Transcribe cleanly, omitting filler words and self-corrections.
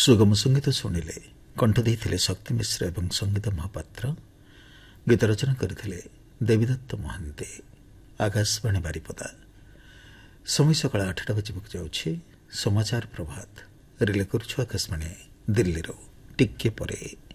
ସୁଗମ ସଙ୍ଗୀତ ଶୁଣିଲେ। କଣ୍ଠ ଦେଇଥିଲେ ଶକ୍ତି ମିଶ୍ର ଏବଂ ସଙ୍ଗୀତ ମହାପାତ୍ର। ଗୀତ ରଚନା କରିଥିଲେ ଦେବୀଦତ୍ତ ମହାନ୍ତି। ଆକାଶବାଣୀ ବାରିପଦା। ସମୟ ସକାଳ 8ଟା ବାଜିବାକୁ ଯାଉଛି। ସମାଚାର ପ୍ରଭାତ ରିଲେ କରୁଛୁ ଆକାଶବାଣୀ ଦିଲ୍ଲୀରୁ। ଟିକେ ପରେ